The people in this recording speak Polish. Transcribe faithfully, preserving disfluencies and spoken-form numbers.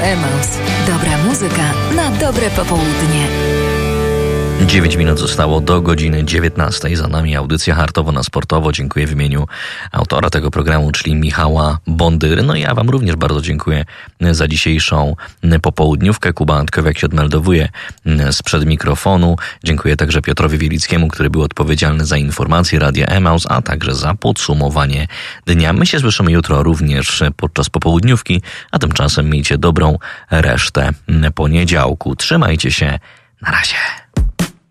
Emaus. Dobra muzyka na dobre popołudnie. dziewięć minut zostało do godziny dziewiętnastej. Za nami audycja Hartowo na Sportowo. Dziękuję w imieniu autora tego programu, czyli Michała Bondyry. No i ja wam również bardzo dziękuję za dzisiejszą popołudniówkę. Kuba Antkowiak się odmeldowuje sprzed mikrofonu. Dziękuję także Piotrowi Wielickiemu, który był odpowiedzialny za informacje Radia Emaus, a także za podsumowanie dnia. My się słyszymy jutro również podczas popołudniówki, a tymczasem miejcie dobrą resztę poniedziałku. Trzymajcie się. Na razie.